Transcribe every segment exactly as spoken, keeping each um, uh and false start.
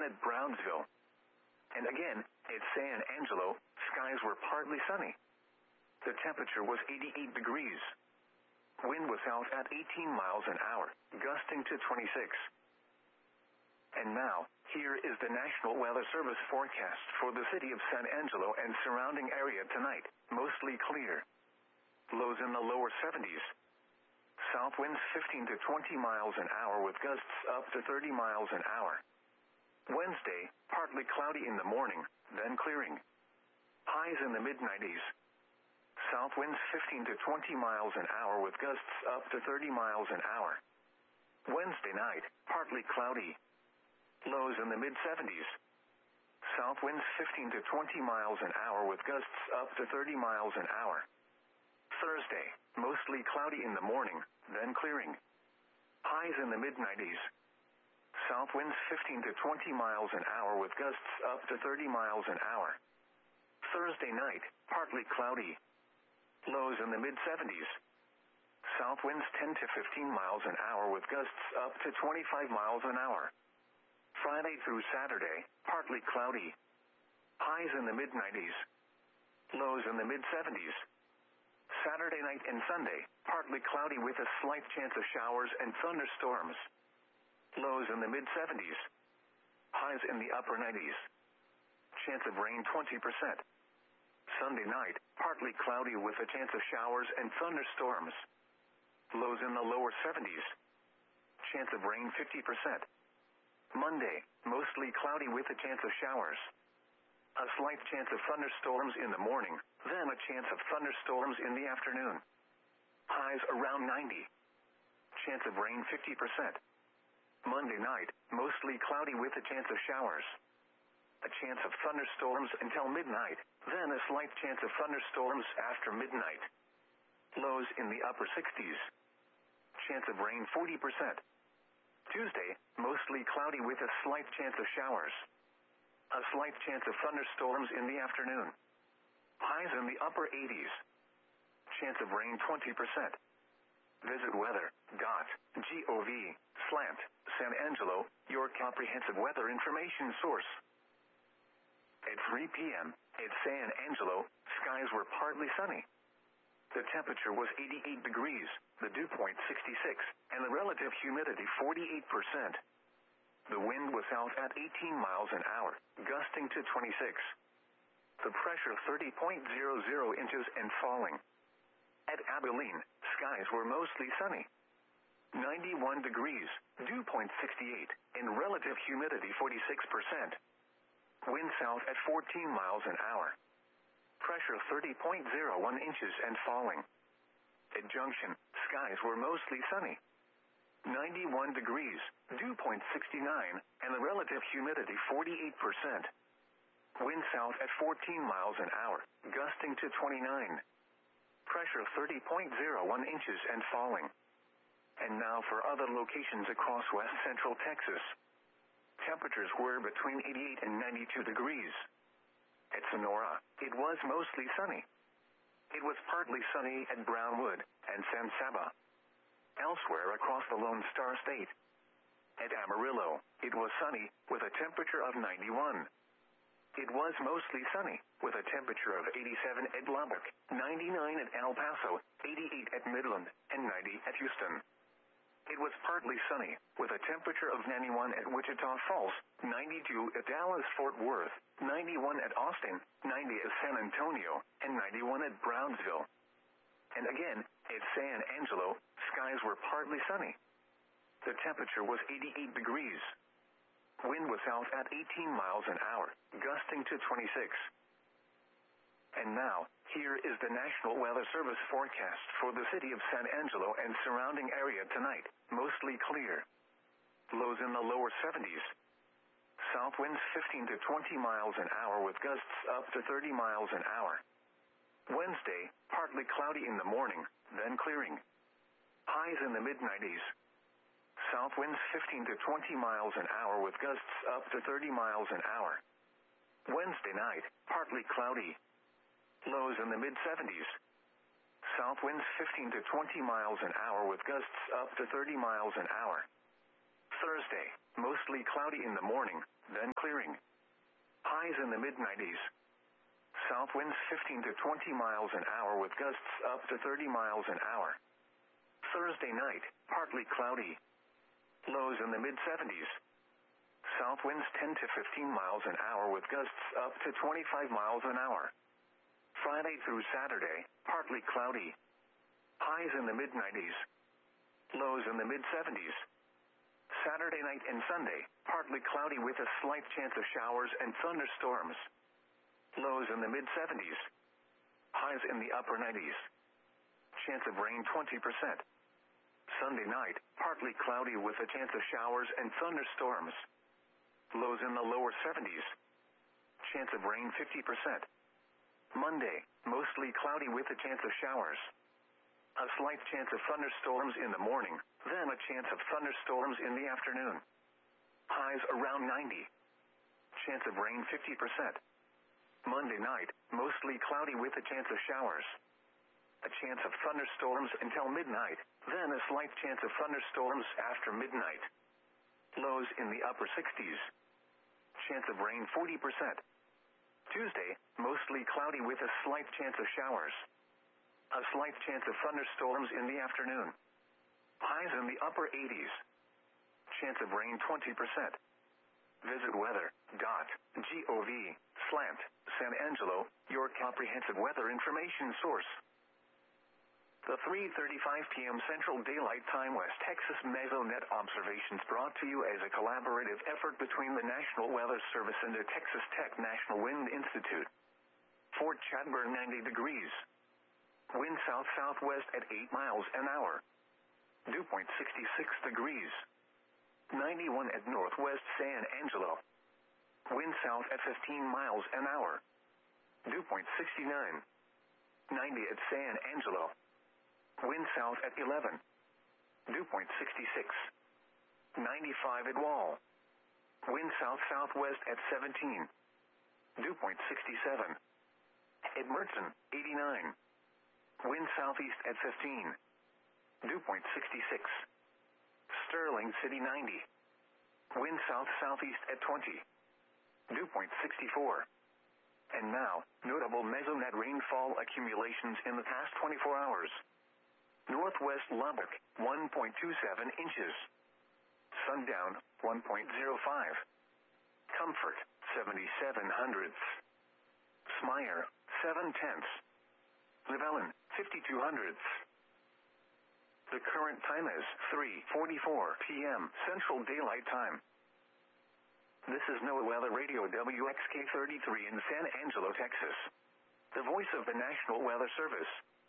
at Brownsville. And again, at San Angelo, skies were partly sunny. The temperature was eighty-eight degrees. Wind was south at eighteen miles an hour, gusting to twenty-six. And now, here is the National Weather Service forecast for the city of San Angelo and surrounding area tonight. Mostly clear. Lows in the lower seventies. South winds fifteen to twenty miles an hour with gusts up to thirty miles an hour. Wednesday, partly cloudy in the morning, then clearing. Highs in the mid nineties. South winds fifteen to twenty miles an hour with gusts up to thirty miles an hour. Wednesday night, partly cloudy. Lows in the mid seventies. South winds fifteen to twenty miles an hour with gusts up to thirty miles an hour. Thursday, mostly cloudy in the morning, then clearing. Highs in the mid nineties. South winds fifteen to twenty miles an hour with gusts up to thirty miles an hour. Thursday night, partly cloudy. Lows in the mid seventies. South winds ten to fifteen miles an hour with gusts up to twenty-five miles an hour. Friday through Saturday, partly cloudy. Highs in the mid nineties. Lows in the mid seventies. Saturday night and Sunday, partly cloudy with a slight chance of showers and thunderstorms. Lows in the mid seventies. Highs in the upper nineties. Chance of rain twenty percent. Sunday night, partly cloudy with a chance of showers and thunderstorms. Lows in the lower seventies. Chance of rain fifty percent. Monday, mostly cloudy with a chance of showers. A slight chance of thunderstorms in the morning, then a chance of thunderstorms in the afternoon. Highs around ninety. Chance of rain fifty percent. Monday night, mostly cloudy with a chance of showers. A chance of thunderstorms until midnight, then a slight chance of thunderstorms after midnight. Lows in the upper sixties. Chance of rain forty percent. Tuesday, mostly cloudy with a slight chance of showers. A slight chance of thunderstorms in the afternoon. Highs in the upper eighties. Chance of rain twenty percent. Visit weather dot gov slash San Angelo, your comprehensive weather information source. At three p.m., at San Angelo, skies were partly sunny. The temperature was eighty-eight degrees, the dew point sixty-six, and the relative humidity forty-eight percent. The wind was south at eighteen miles an hour, gusting to twenty-six. The pressure thirty point zero zero inches and falling. At Abilene, skies were mostly sunny. ninety-one degrees, dew point sixty-eight, and relative humidity forty-six percent. Wind south at fourteen miles an hour. Pressure thirty point zero one inches and falling. At Junction, skies were mostly sunny. ninety-one degrees, dew point sixty-nine, and the relative humidity forty-eight percent. Wind south at fourteen miles an hour, gusting to twenty-nine. Pressure thirty point zero one inches and falling. And now for other locations across west central Texas. Temperatures were between eighty-eight and ninety-two degrees. At Sonora, it was mostly sunny. It was partly sunny at Brownwood and San Saba. Elsewhere across the Lone Star State. At Amarillo, it was sunny, with a temperature of ninety-one. It was mostly sunny, with a temperature of eighty-seven at Lubbock, ninety-nine at El Paso, eighty-eight at Midland, and ninety at Houston. It was partly sunny, with a temperature of ninety-one at Wichita Falls, ninety-two at Dallas-Fort Worth, ninety-one at Austin, ninety at San Antonio, and ninety-one at Brownsville. And again, at San Angelo, skies were partly sunny. The temperature was eighty-eight degrees. Wind was south at eighteen miles an hour, gusting to twenty-six. And now, here is the National Weather Service forecast for the city of San Angelo and surrounding area tonight. Mostly clear. Lows in the lower seventies. South winds fifteen to twenty miles an hour with gusts up to thirty miles an hour. Wednesday, partly cloudy in the morning, then clearing. Highs in the mid nineties. South winds fifteen to twenty miles an hour with gusts up to thirty miles an hour. Wednesday night, partly cloudy. Lows in the mid seventies. South winds fifteen to twenty miles an hour with gusts up to thirty miles an hour. Thursday, mostly cloudy in the morning, then clearing. Highs in the mid nineties. South winds fifteen to twenty miles an hour with gusts up to thirty miles an hour. Thursday night, partly cloudy. Lows in the mid seventies. South winds ten to fifteen miles an hour with gusts up to twenty-five miles an hour. Friday through Saturday, partly cloudy. Highs in the mid nineties. Lows in the mid seventies. Saturday night and Sunday, partly cloudy with a slight chance of showers and thunderstorms. Lows in the mid seventies. Highs in the upper nineties. Chance of rain twenty percent. Sunday night, partly cloudy with a chance of showers and thunderstorms. Lows in the lower seventies. Chance of rain fifty percent. Monday, mostly cloudy with a chance of showers. A slight chance of thunderstorms in the morning, then a chance of thunderstorms in the afternoon. Highs around ninety. Chance of rain fifty percent. Monday night, mostly cloudy with a chance of showers. A chance of thunderstorms until midnight, then a slight chance of thunderstorms after midnight. Lows in the upper sixties. Chance of rain forty percent. Tuesday, mostly cloudy with a slight chance of showers. A slight chance of thunderstorms in the afternoon. Highs in the upper eighties. Chance of rain twenty percent. Visit weather dot gov slant San Angelo, your comprehensive weather information source. The three thirty-five p m Central Daylight Time West Texas Mesonet observations brought to you as a collaborative effort between the National Weather Service and the Texas Tech National Wind Institute. Fort Chadbourne ninety degrees. Wind south-southwest at eight miles an hour. Dew point sixty-six degrees. ninety-one at northwest San Angelo. Wind south at fifteen miles an hour. Dew point sixty-nine. ninety at San Angelo. Wind south at eleven. Dew point sixty-six. ninety-five at Wall. Wind south-southwest at seventeen. Dew point sixty-seven. At Merton, eighty-nine. Wind southeast at fifteen. Dew point sixty-six. Sterling City ninety. Wind south-southeast at twenty. Dew point sixty-four. And now, notable Mesonet rainfall accumulations in the past twenty-four hours. Northwest Lubbock, one point two seven inches. Sundown, one point zero five. Comfort, seventy-seven hundredths. Smyer, seven tenths. Llewellyn, fifty-two hundredths. The current time is three forty-four p m Central Daylight Time. This is NOAA Weather Radio W X K thirty-three in San Angelo, Texas. The voice of the National Weather Service.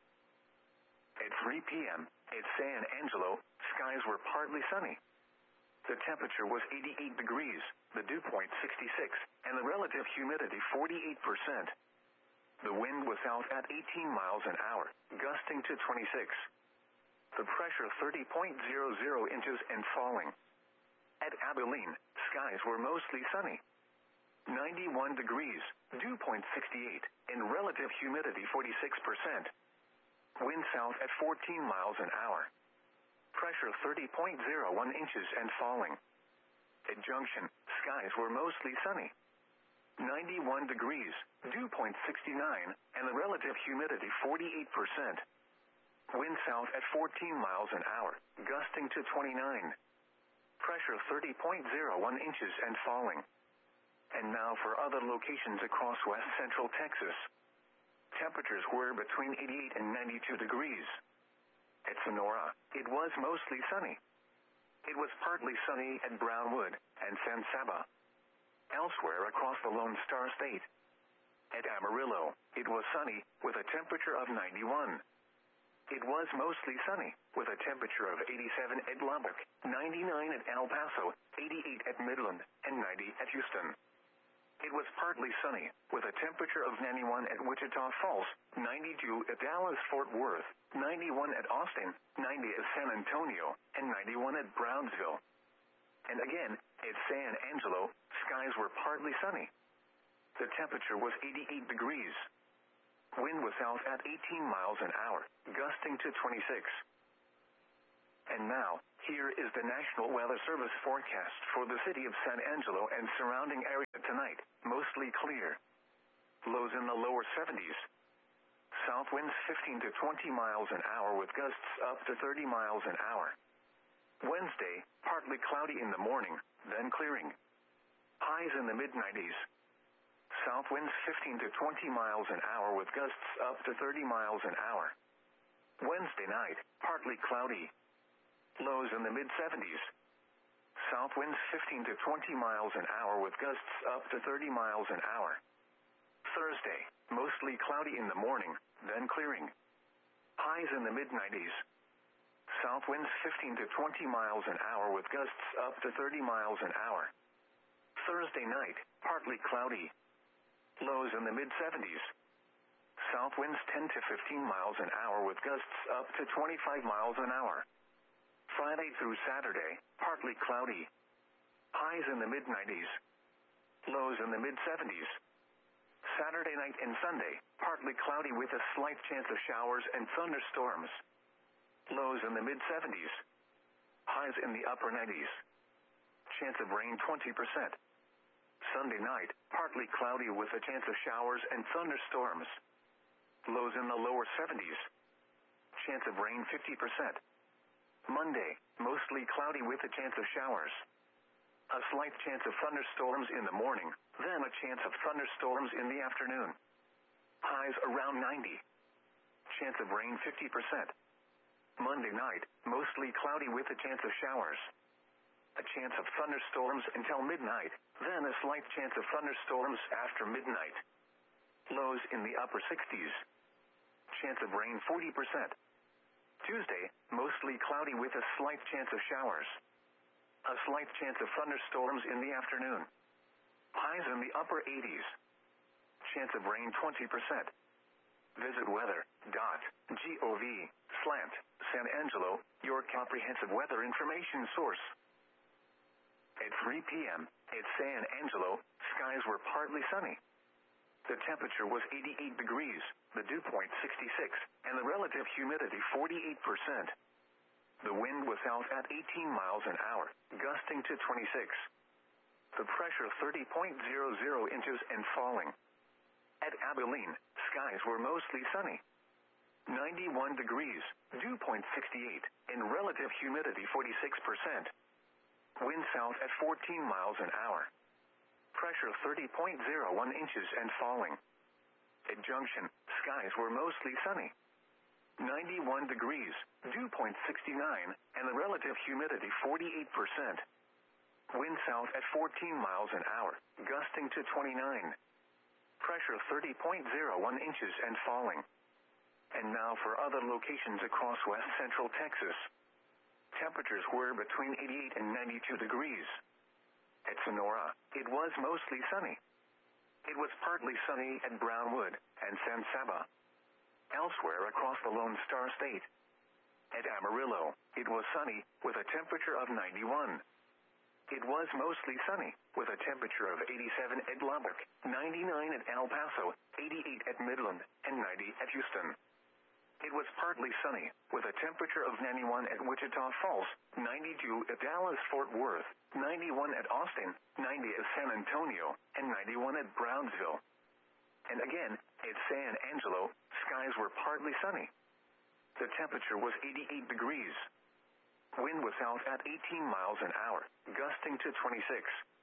At three p m at San Angelo, skies were partly sunny. The temperature was eighty-eight degrees, the dew point sixty-six, and the relative humidity forty-eight percent. The wind was south at eighteen miles an hour, gusting to twenty-six. The pressure thirty point zero zero inches and falling. At Abilene, skies were mostly sunny. ninety-one degrees, dew point sixty-eight, and relative humidity forty-six percent. Wind south at fourteen miles an hour. Pressure thirty point zero one inches and falling. At Junction, skies were mostly sunny. ninety-one degrees, dew point sixty-nine, and the relative humidity forty-eight percent. Wind south at fourteen miles an hour, gusting to twenty-nine. Pressure thirty point zero one inches and falling. And now for other locations across west central Texas. Temperatures were between eighty-eight and ninety-two degrees. At Sonora, it was mostly sunny. It was partly sunny at Brownwood and San Saba. Elsewhere across the Lone Star State. At Amarillo, it was sunny with a temperature of ninety-one. It was mostly sunny with a temperature of eighty-seven at Lubbock, ninety-nine at El Paso, eighty-eight at Midland, and ninety at Houston. It was partly sunny, with a temperature of ninety-one at Wichita Falls, ninety-two at Dallas-Fort Worth, ninety-one at Austin, ninety at San Antonio, and ninety-one at Brownsville. And again, at San Angelo, skies were partly sunny. The temperature was eighty-eight degrees. Wind was south at eighteen miles an hour, gusting to twenty-six. And now, here is the National Weather Service forecast for the city of San Angelo and surrounding area tonight. Mostly clear. Lows in the lower seventies. South winds fifteen to twenty miles an hour with gusts up to thirty miles an hour. Wednesday, partly cloudy in the morning, then clearing. Highs in the mid nineties. South winds fifteen to twenty miles an hour with gusts up to thirty miles an hour. Wednesday night, partly cloudy. Lows in the mid seventies. South winds fifteen to twenty miles an hour with gusts up to thirty miles an hour. Thursday, mostly cloudy in the morning, then clearing. Highs in the mid nineties. South winds fifteen to twenty miles an hour with gusts up to thirty miles an hour. Thursday night, partly cloudy. Lows in the mid seventies. South winds ten to fifteen miles an hour with gusts up to twenty-five miles an hour. Friday through Saturday, partly cloudy. Highs in the mid nineties. Lows in the mid seventies. Saturday night and Sunday, partly cloudy with a slight chance of showers and thunderstorms. Lows in the mid seventies. Highs in the upper nineties. Chance of rain twenty percent. Sunday night, partly cloudy with a chance of showers and thunderstorms. Lows in the lower seventies. Chance of rain fifty percent. Monday, mostly cloudy with a chance of showers. A slight chance of thunderstorms in the morning, then a chance of thunderstorms in the afternoon. Highs around ninety. Chance of rain fifty percent. Monday night, mostly cloudy with a chance of showers. A chance of thunderstorms until midnight, then a slight chance of thunderstorms after midnight. Lows in the upper sixties. Chance of rain forty percent. Tuesday, mostly cloudy with a slight chance of showers. A slight chance of thunderstorms in the afternoon. Highs in the upper eighties. Chance of rain twenty percent. Visit weather.gov slant San Angelo, your comprehensive weather information source. At three p.m., at San Angelo, skies were partly sunny. The temperature was eighty-eight degrees, the dew point sixty-six, and the relative humidity forty-eight percent. The wind was south at eighteen miles an hour, gusting to twenty-six. The pressure thirty point zero zero inches and falling. At Abilene, skies were mostly sunny. ninety-one degrees, dew point sixty-eight, and relative humidity forty-six percent. Wind south at fourteen miles an hour. Pressure thirty point zero one inches and falling. At Junction, skies were mostly sunny. ninety-one degrees, dew point sixty-nine, and the relative humidity forty-eight percent. Wind south at fourteen miles an hour, gusting to twenty-nine. Pressure thirty point zero one inches and falling. And now for other locations across west central Texas. Temperatures were between eighty-eight and ninety-two degrees. At Sonora, it was mostly sunny. It was partly sunny at Brownwood and San Saba. Elsewhere across the Lone Star State. At Amarillo, it was sunny, with a temperature of ninety-one. It was mostly sunny, with a temperature of eighty-seven at Lubbock, ninety-nine at El Paso, eighty-eight at Midland, and ninety at Houston. It was partly sunny, with a temperature of ninety-one at Wichita Falls, ninety-two at Dallas-Fort Worth, ninety-one at Austin, ninety at San Antonio, and ninety-one at Brownsville. And again, at San Angelo, skies were partly sunny. The temperature was eighty-eight degrees. Wind was south at eighteen miles an hour, gusting to twenty-six.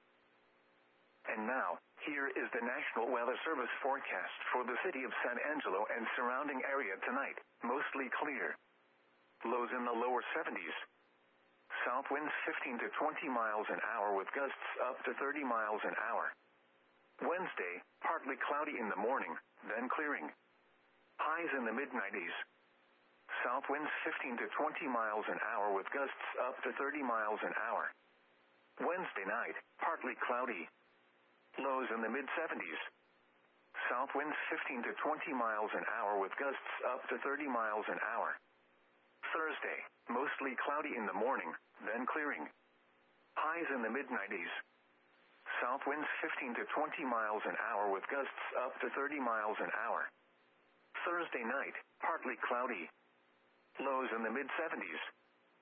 And now, here is the National Weather Service forecast for the city of San Angelo and surrounding area tonight. Mostly clear. Lows in the lower seventies. South winds fifteen to twenty miles an hour with gusts up to thirty miles an hour. Wednesday, partly cloudy in the morning, then clearing. Highs in the mid nineties. South winds fifteen to twenty miles an hour with gusts up to thirty miles an hour. Wednesday night, partly cloudy. Lows in the mid seventies. South winds fifteen to twenty miles an hour with gusts up to thirty miles an hour. Thursday, mostly cloudy in the morning, then clearing. Highs in the mid nineties. South winds fifteen to twenty miles an hour with gusts up to thirty miles an hour. Thursday night, partly cloudy. Lows in the mid seventies.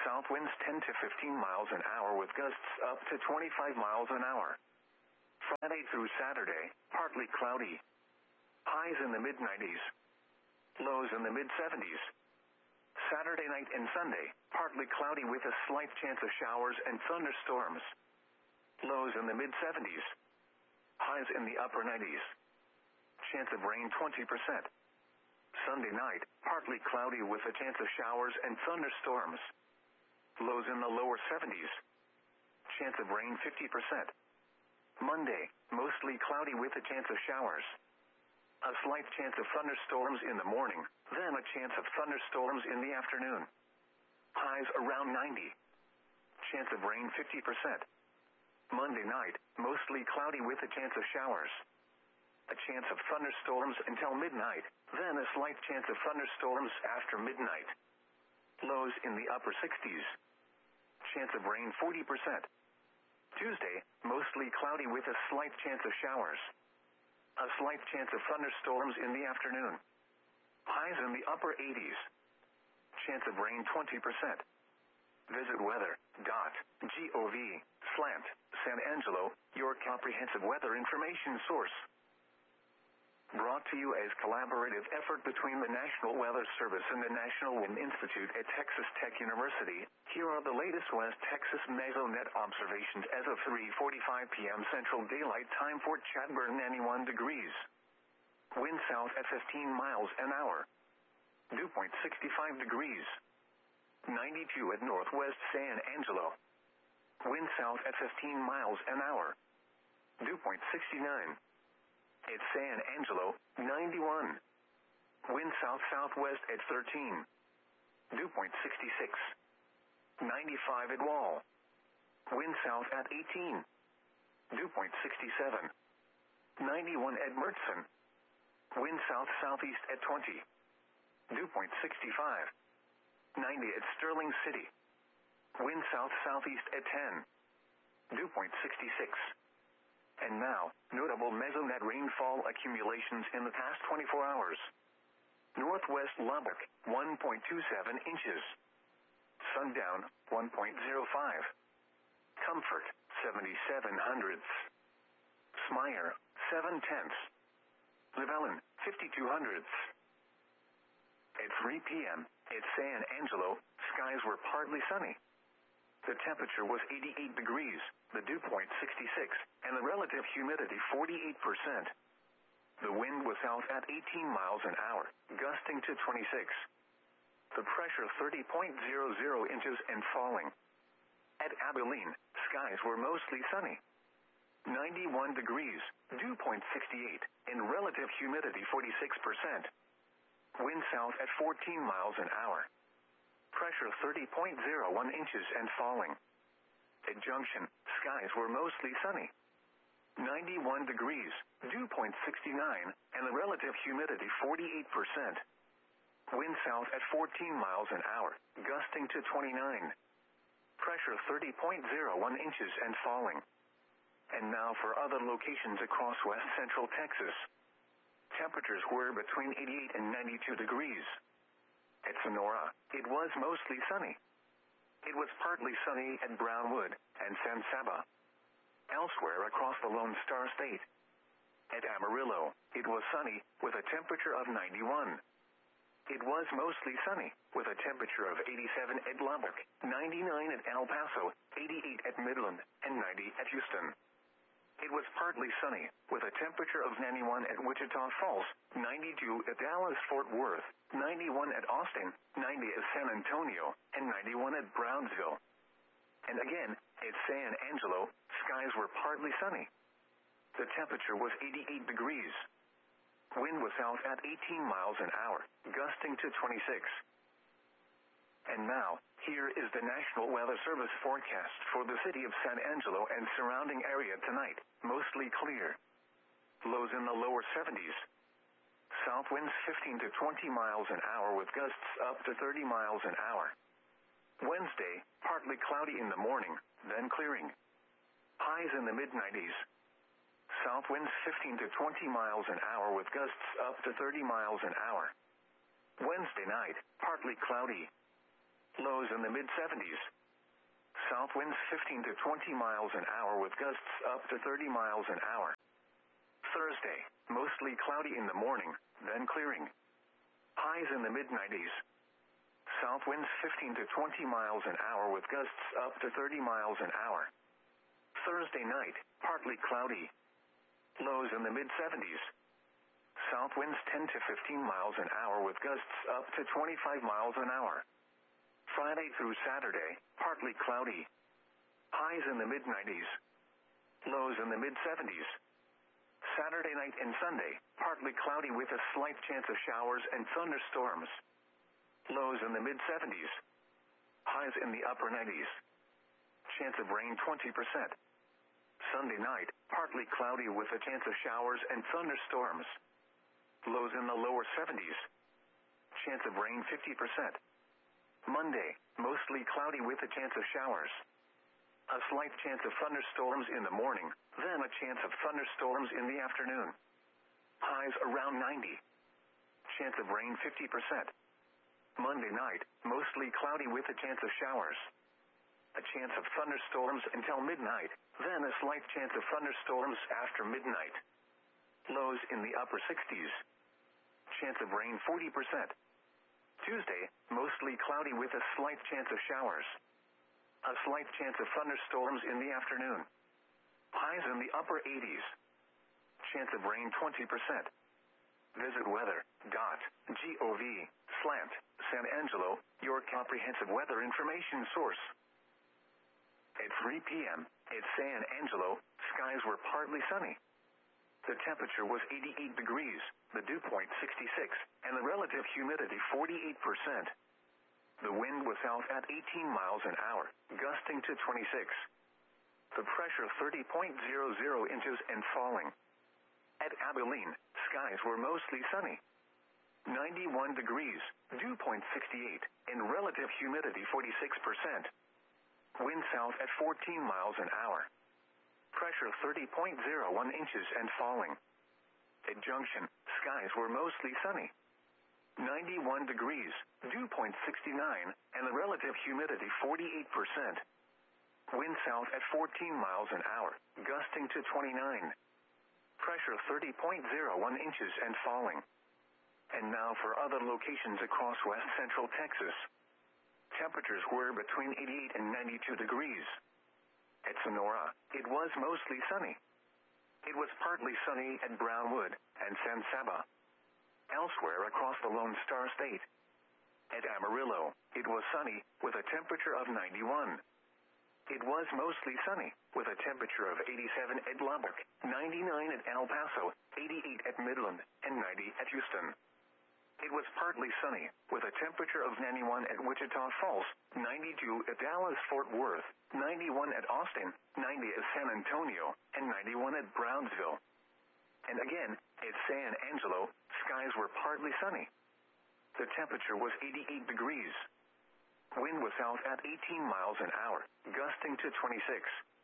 south winds ten to fifteen miles an hour with gusts up to twenty-five miles an hour. Friday through Saturday, partly cloudy. Highs in the mid nineties. Lows in the mid seventies. Saturday night and Sunday, partly cloudy with a slight chance of showers and thunderstorms. Lows in the mid seventies. Highs in the upper nineties. Chance of rain twenty percent. Sunday night, partly cloudy with a chance of showers and thunderstorms. Lows in the lower seventies. Chance of rain fifty percent. Monday, mostly cloudy with a chance of showers. A slight chance of thunderstorms in the morning, then a chance of thunderstorms in the afternoon. Highs around ninety. Chance of rain fifty percent. Monday night, mostly cloudy with a chance of showers. A chance of thunderstorms until midnight, then a slight chance of thunderstorms after midnight. Lows in the upper sixties. Chance of rain forty percent. Tuesday, mostly cloudy with a slight chance of showers. A slight chance of thunderstorms in the afternoon. Highs in the upper eighties. Chance of rain twenty percent. Visit weather dot gov slash San Angelo, your comprehensive weather information source. Brought to you as collaborative effort between the National Weather Service and the National Wind Institute at Texas Tech University, here are the latest West Texas mesonet observations as of three forty-five p.m. Central Daylight Time. Fort Chadbourne ninety-one degrees. Wind south at fifteen miles an hour. Dew point sixty-five degrees. ninety-two at Northwest San Angelo. Wind south at fifteen miles an hour. Dew point sixty-nine. At San Angelo, ninety-one. Wind south-southwest at thirteen. Dew point sixty-six. ninety-five at Wall. Wind south at eighteen. Dew point sixty-seven. ninety-one at Mertzen. Wind south-southeast at twenty. Dew point sixty-five. ninety at Sterling City. Wind south-southeast at ten. Dew point sixty-six. And now, notable mesonet rainfall accumulations in the past twenty-four hours. Northwest Lubbock, one point two seven inches. Sundown, one point zero five. Comfort, seventy-seven hundredths. Smyre, seven tenths. Llewellyn, fifty-two hundredths. At three p.m., at San Angelo, skies were partly sunny. The temperature was eighty-eight degrees, the dew point sixty-six, and the relative humidity forty-eight percent. The wind was south at eighteen miles an hour, gusting to twenty-six. The pressure thirty point zero zero inches and falling. At Abilene, skies were mostly sunny. ninety-one degrees, dew point sixty-eight, and relative humidity forty-six percent. Wind south at fourteen miles an hour. Pressure thirty point zero one inches and falling. At Junction, skies were mostly sunny. ninety-one degrees, dew point sixty-nine, and the relative humidity forty-eight percent. Wind south at fourteen miles an hour, gusting to twenty-nine. Pressure thirty point zero one inches and falling. And now for other locations across west central Texas. Temperatures were between eighty-eight and ninety-two degrees. At Sonora, it was mostly sunny. It was partly sunny at Brownwood and San Saba. Elsewhere across the Lone Star State. At Amarillo, it was sunny, with a temperature of ninety-one. It was mostly sunny, with a temperature of eighty-seven at Lubbock, ninety-nine at El Paso, eighty-eight at Midland, and ninety at Houston. It was partly sunny, with a temperature of ninety-one at Wichita Falls, ninety-two at Dallas-Fort Worth, ninety-one at Austin, ninety at San Antonio, and ninety-one at Brownsville. And again, at San Angelo, skies were partly sunny. The temperature was eighty-eight degrees. Wind was south at eighteen miles an hour, gusting to twenty-six. And now, here is the National Weather Service forecast for the city of San Angelo and surrounding area tonight. Mostly clear. Lows in the lower seventies. South winds fifteen to twenty miles an hour with gusts up to thirty miles an hour. Wednesday, partly cloudy in the morning, then clearing. Highs in the mid nineties. South winds fifteen to twenty miles an hour with gusts up to thirty miles an hour. Wednesday night, partly cloudy. Lows in the mid seventies. South winds fifteen to twenty miles an hour with gusts up to thirty miles an hour. Thursday, mostly cloudy in the morning, then clearing. Highs in the mid nineties. South winds fifteen to twenty miles an hour with gusts up to thirty miles an hour. Thursday night, partly cloudy. Lows in the mid seventies. South winds ten to fifteen miles an hour with gusts up to twenty-five miles an hour. Friday through Saturday, partly cloudy. Highs in the mid nineties. Lows in the mid seventies. Saturday night and Sunday, partly cloudy with a slight chance of showers and thunderstorms. Lows in the mid seventies. Highs in the upper nineties. Chance of rain twenty percent. Sunday night, partly cloudy with a chance of showers and thunderstorms. Lows in the lower seventies. Chance of rain fifty percent. Monday, mostly cloudy with a chance of showers. A slight chance of thunderstorms in the morning, then a chance of thunderstorms in the afternoon. Highs around ninety. Chance of rain fifty percent. Monday night, mostly cloudy with a chance of showers. A chance of thunderstorms until midnight, then a slight chance of thunderstorms after midnight. Lows in the upper sixties. Chance of rain forty percent. Tuesday, mostly cloudy with a slight chance of showers. A slight chance of thunderstorms in the afternoon. Highs in the upper eighties. Chance of rain twenty percent. Visit weather dot gov slash San Angelo, your comprehensive weather information source. At three p.m., at San Angelo, skies were partly sunny. The temperature was eighty-eight degrees, the dew point sixty-six, and the relative humidity forty-eight percent. The wind was south at eighteen miles an hour, gusting to twenty-six. The pressure thirty point zero zero inches and falling. At Abilene, skies were mostly sunny. ninety-one degrees, dew point sixty-eight, and relative humidity forty-six percent. Wind south at fourteen miles an hour. Pressure thirty point zero one inches and falling. At Junction, skies were mostly sunny. ninety-one degrees, dew point sixty-nine, and the relative humidity forty-eight percent. Wind south at fourteen miles an hour, gusting to twenty-nine. Pressure thirty point zero one inches and falling. And now for other locations across west central Texas. Temperatures were between eighty-eight and ninety-two degrees. At Sonora, it was mostly sunny. It was partly sunny at Brownwood and San Saba. Elsewhere across the Lone Star State. At Amarillo, it was sunny, with a temperature of ninety-one. It was mostly sunny, with a temperature of eighty-seven at Lubbock, ninety-nine at El Paso, eighty-eight at Midland, and ninety at Houston. It was partly sunny, with a temperature of ninety-one at Wichita Falls, ninety-two at Dallas-Fort Worth, ninety-one at Austin, ninety at San Antonio, and ninety-one at Brownsville. And again, at San Angelo, skies were partly sunny. The temperature was eighty-eight degrees. Wind was south at eighteen miles an hour, gusting to twenty-six.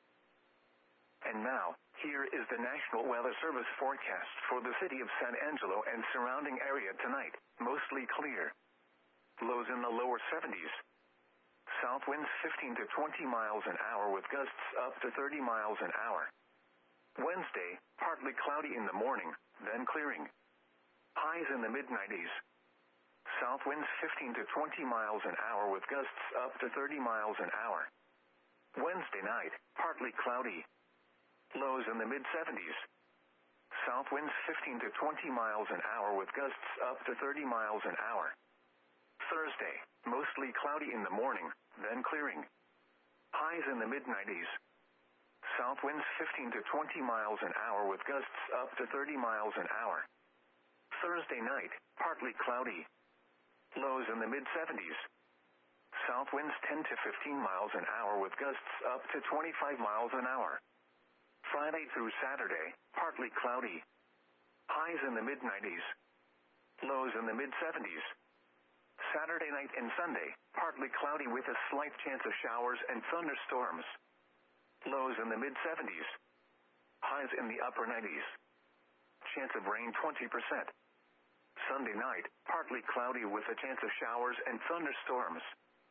And now, here is the National Weather Service forecast for the city of San Angelo and surrounding area tonight. Mostly clear. Lows in the lower seventies. South winds fifteen to twenty miles an hour with gusts up to thirty miles an hour. Wednesday, partly cloudy in the morning, then clearing. Highs in the mid nineties. South winds fifteen to twenty miles an hour with gusts up to thirty miles an hour. Wednesday night, partly cloudy. Lows in the mid seventies. South winds fifteen to twenty miles an hour with gusts up to thirty miles an hour. Thursday, mostly cloudy in the morning, then clearing. Highs in the mid nineties. South winds fifteen to twenty miles an hour with gusts up to thirty miles an hour. Thursday night, partly cloudy. Lows in the mid seventies. South winds ten to fifteen miles an hour with gusts up to twenty-five miles an hour. Friday through Saturday, partly cloudy. Highs in the mid nineties. Lows in the mid seventies. Saturday night and Sunday, partly cloudy with a slight chance of showers and thunderstorms. Lows in the mid seventies. Highs in the upper nineties. Chance of rain twenty percent. Sunday night, partly cloudy with a chance of showers and thunderstorms.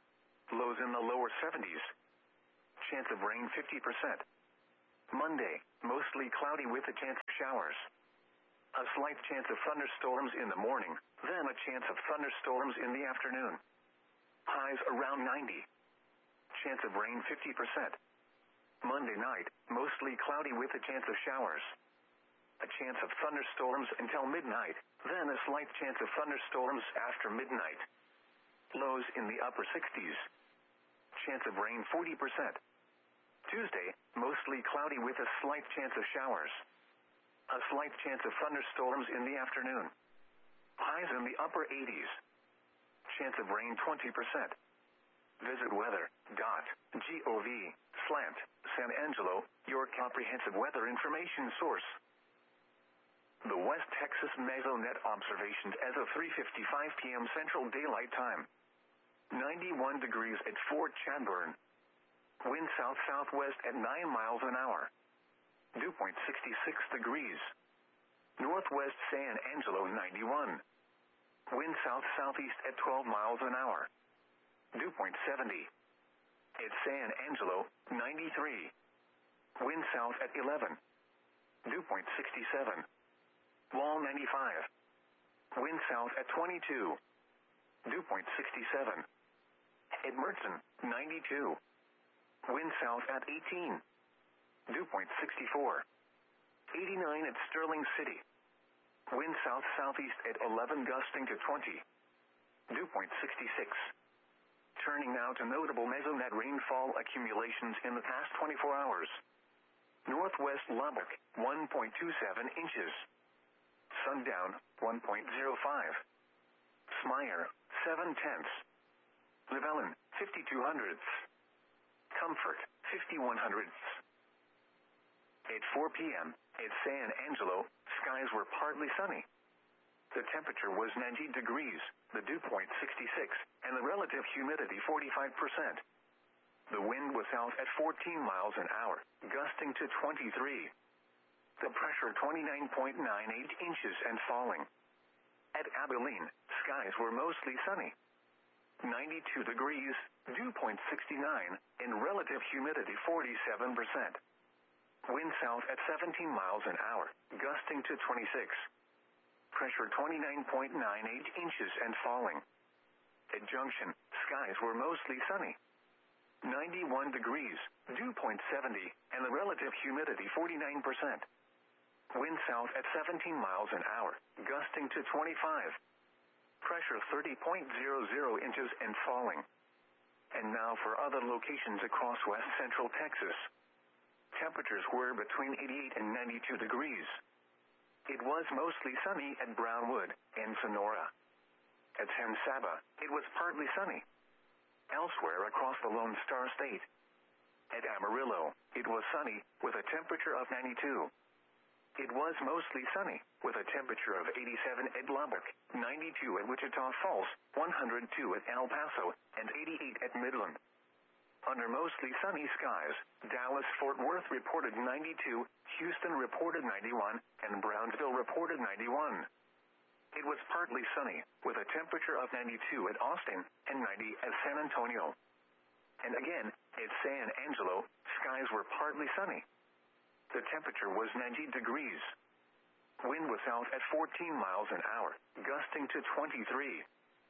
lows in the lower seventies. Chance of rain fifty percent. Monday, mostly cloudy with a chance of showers. A slight chance of thunderstorms in the morning, then a chance of thunderstorms in the afternoon. Highs around ninety. Chance of rain fifty percent. Monday night, mostly cloudy with a chance of showers. A chance of thunderstorms until midnight, then a slight chance of thunderstorms after midnight. Lows in the upper sixties. Chance of rain forty percent. Tuesday, mostly cloudy with a slight chance of showers. A slight chance of thunderstorms in the afternoon. Highs in the upper eighties. Chance of rain twenty percent. Visit weather.gov slant San Angelo, your comprehensive weather information source. The West Texas Mesonet observations as of three fifty-five p.m. Central Daylight Time. ninety-one degrees at Fort Chadbourne. Wind south-southwest at nine miles an hour. Dew point sixty-six degrees. Northwest San Angelo ninety-one. Wind south-southeast at twelve miles an hour. Dew point seventy. At San Angelo, ninety-three. Wind south at eleven. Dew point sixty-seven. Wall ninety-five. Wind south at twenty-two. Dew point sixty-seven. At Mertzen, ninety-two. Wind south at eighteen. Dew point sixty-four. eighty-nine at Sterling City. Wind south-southeast at eleven gusting to twenty. Dew point sixty-six. Turning now to notable Mesonet rainfall accumulations in the past twenty-four hours. Northwest Lubbock, one point two seven inches. Sundown, one point zero five. Smyer, seven tenths. Llewellyn, fifty-two hundredths. Comfort, fifty-one hundredths. At four p.m., at San Angelo, skies were partly sunny. The temperature was ninety degrees, the dew point sixty-six, and the relative humidity forty-five percent. The wind was south at fourteen miles an hour, gusting to twenty-three. The pressure twenty-nine point nine eight inches and falling. At Abilene, skies were mostly sunny. ninety-two degrees, dew point sixty-nine, and relative humidity forty-seven percent. Wind south at seventeen miles an hour, gusting to twenty-six. Pressure twenty-nine point nine eight inches and falling. At Junction, skies were mostly sunny. ninety-one degrees, dew point seventy, and the relative humidity forty-nine percent. Wind south at seventeen miles an hour, gusting to twenty-five. Pressure thirty point zero zero inches and falling. And now for other locations across west central Texas. Temperatures were between eighty-eight and ninety-two degrees. It was mostly sunny at Brownwood and Sonora. At San Saba, it was partly sunny. Elsewhere across the Lone Star State. At Amarillo, it was sunny, with a temperature of ninety-two. It was mostly sunny, with a temperature of eighty-seven at Lubbock, ninety-two at Wichita Falls, one hundred two at El Paso, and eighty-eight at Midland. Under mostly sunny skies, Dallas-Fort Worth reported ninety-two, Houston reported ninety-one, and Brownsville reported ninety-one. It was partly sunny, with a temperature of ninety-two at Austin and ninety at San Antonio. And again, at San Angelo, skies were partly sunny. The temperature was ninety degrees. Wind was south at fourteen miles an hour, gusting to twenty-three.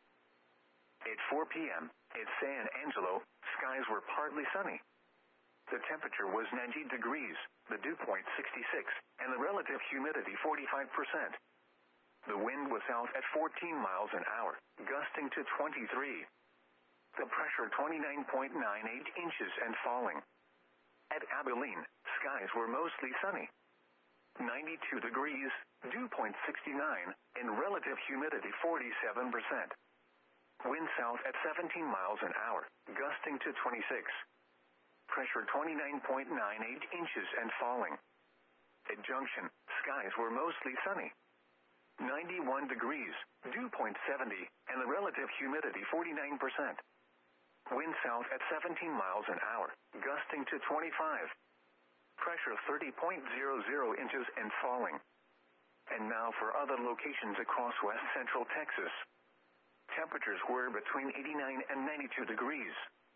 At four p.m., at San Angelo, skies were partly sunny. The temperature was ninety degrees, the dew point sixty-six, and the relative humidity forty-five percent. The wind was south at fourteen miles an hour, gusting to twenty-three. The pressure twenty-nine point nine eight inches and falling. At Abilene, skies were mostly sunny. ninety-two degrees, dew point sixty-nine, and relative humidity forty-seven percent. Wind south at seventeen miles an hour, gusting to twenty-six. Pressure twenty-nine point nine eight inches and falling. At Junction, skies were mostly sunny. ninety-one degrees, dew point seventy, and the relative humidity forty-nine percent. Wind south at seventeen miles an hour, gusting to twenty-five. Pressure thirty point zero zero inches and falling. And now for other locations across west central Texas. Temperatures were between eighty-nine and ninety-two degrees.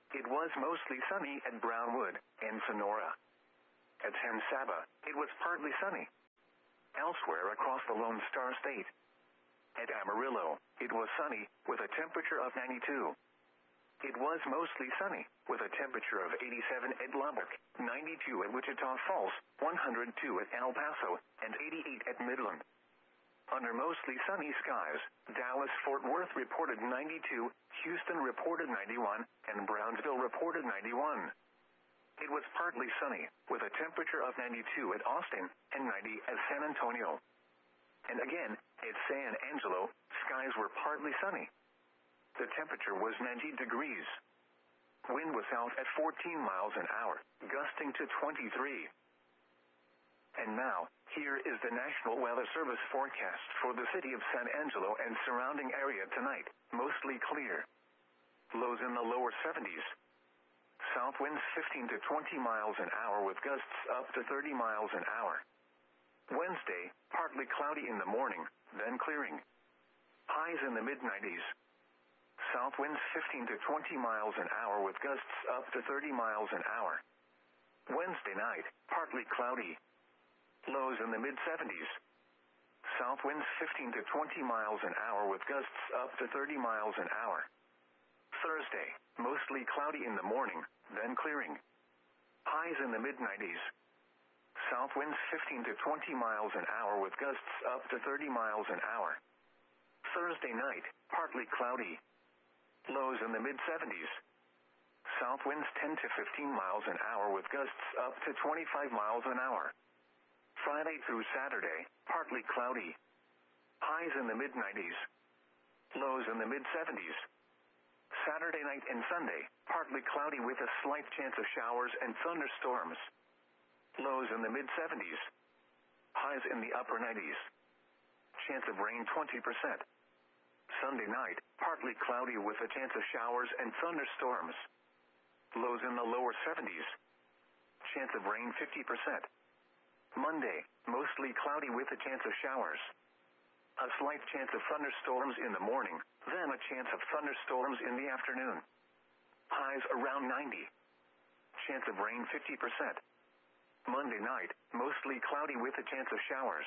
it was mostly sunny at Brownwood and Sonora. At San Saba, it was partly sunny. Elsewhere across the Lone Star State. At Amarillo, it was sunny, with a temperature of ninety-two. It was mostly sunny, with a temperature of eighty-seven at Lubbock, ninety-two at Wichita Falls, one hundred two at El Paso, and eighty-eight at Midland. Under mostly sunny skies, Dallas-Fort Worth reported ninety-two, Houston reported ninety-one, and Brownsville reported ninety-one. It was partly sunny, with a temperature of ninety-two at Austin and ninety at San Antonio. And again, at San Angelo, skies were partly sunny. The temperature was ninety degrees. Wind was south at fourteen miles an hour, gusting to twenty-three. And now, here is the National Weather Service forecast for the city of San Angelo and surrounding area tonight, mostly clear. Lows in the lower seventies. South winds fifteen to twenty miles an hour with gusts up to thirty miles an hour. Wednesday, partly cloudy in the morning, then clearing. Highs in the mid nineties. South winds fifteen to twenty miles an hour with gusts up to thirty miles an hour. Wednesday night, partly cloudy. Lows in the mid seventies. South winds fifteen to twenty miles an hour with gusts up to thirty miles an hour. Thursday, mostly cloudy in the morning, then clearing. Highs in the mid nineties. South winds fifteen to twenty miles an hour with gusts up to thirty miles an hour. Thursday night, partly cloudy. Lows in the mid seventies. South winds ten to fifteen miles an hour with gusts up to twenty-five miles an hour. Friday through Saturday, partly cloudy. Highs in the mid nineties. Lows in the mid seventies. Saturday night and Sunday, partly cloudy with a slight chance of showers and thunderstorms. Lows in the mid seventies. Highs in the upper nineties. Chance of rain twenty percent. Sunday night, partly cloudy with a chance of showers and thunderstorms. Lows in the lower seventies. Chance of rain fifty percent. Monday, mostly cloudy with a chance of showers. A slight chance of thunderstorms in the morning, then a chance of thunderstorms in the afternoon. Highs around ninety. Chance of rain fifty percent. Monday night, mostly cloudy with a chance of showers.